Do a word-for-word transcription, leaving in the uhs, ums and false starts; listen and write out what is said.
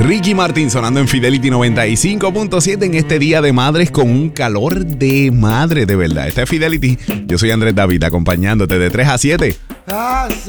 Ricky Martin sonando en Fidelity noventa y cinco punto siete en este día de madres con un calor de madre, de verdad. Esta es Fidelity. Yo soy Andrés David, acompañándote de tres a siete. Hace